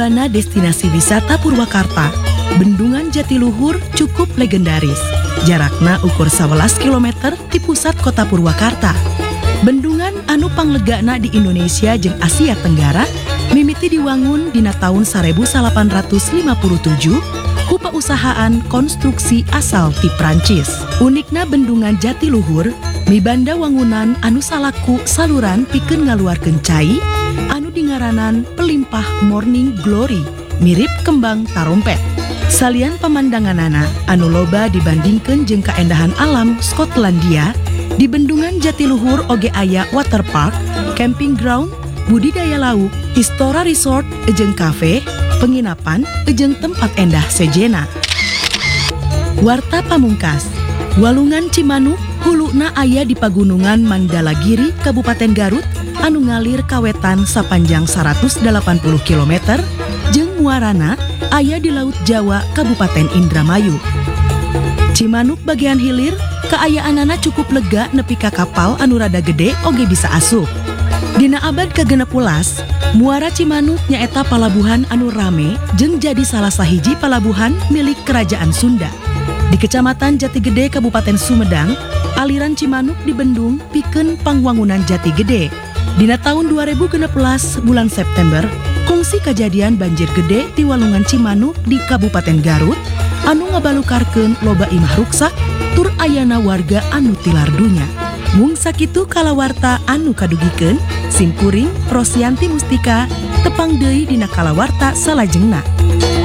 lobana destinasi wisata Purwakarta, Bendungan Jatiluhur cukup legendaris. Jarakna ukur 11 km di pusat kota Purwakarta. Bendungan anu panglegana di Indonesia jeung Asia Tenggara mimiti diwangun dina taun 1857 ku pausahaan konstruksi asal ti Prancis. Unikna Bendungan Jatiluhur mibanda wangunan anu salaku saluran pikeun ngaluarkeun cai anu dingaranan Pelimpah Morning Glory mirip kembang tarompet. Salian pemandanganana anu loba dibandingkeun jeung kaendahan alam Skotlandia, di Bendungan Jatiluhur oge aya waterpark, camping ground, budidaya lauk, Istora Resort jeung kafe, penginapan jeung tempat endah sejena. Warta pamungkas, Walungan Cimanuk huluna aya di pagunungan Mandalagiri, Kabupaten Garut, anu ngalir kawetan sapanjang 180 km, jeung muarana aya di Laut Jawa, Kabupaten Indramayu. Cimanuk bagian hilir, kaayaanana cukup lega nepi ka kapal anu rada gede oge bisa asup. Dina abad ke-16, Muara Cimanuk nyaeta palabuhan anu rame jeung jadi salah sahiji palabuhan milik Kerajaan Sunda. Di Kecamatan Jatigede, Kabupaten Sumedang, aliran Cimanuk dibendung pikeun pangwangunan Jatigede. Dina tahun 2016 bulan September, kongsi kejadian banjir gede di Walungan Cimanuk di Kabupaten Garut anu ngabalukarkeun loba imah ruksak tur ayana warga anu tilar dunya. Mung sakitu kalawarta anu kadugikeun, simkuring Rosianti Mustika tepang deui dina kalawarta salajengna.